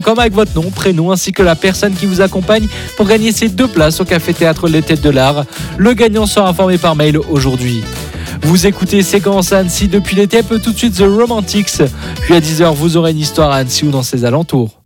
com avec votre nom, prénom ainsi que la personne qui vous accompagne pour gagner ces 2 places au Café Théâtre Les Têtes de l'Art. Le gagnant sera informé par mail aujourd'hui. Vous écoutez Séquence Annecy depuis l'été, peu tout de suite The Romantics. Puis à 10h, vous aurez une histoire à Annecy ou dans ses alentours.